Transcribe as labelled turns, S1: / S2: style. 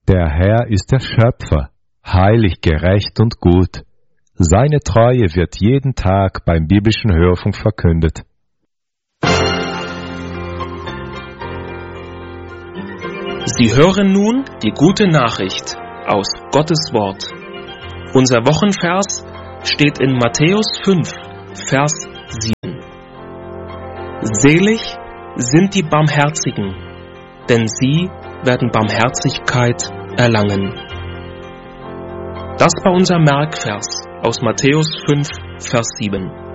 S1: Der Herr ist der Schöpfer, heilig, gerecht und gut. Seine Treue wird jeden Tag beim biblischen Hörfunk verkündet.
S2: Sie hören nun die gute Nachricht aus Gottes Wort. Unser Wochenvers steht in Matthäus 5, Vers 7. Selig sind die Barmherzigen, denn sie werden Barmherzigkeit erlangen. Das war unser Merkvers aus Matthäus 5, Vers 7.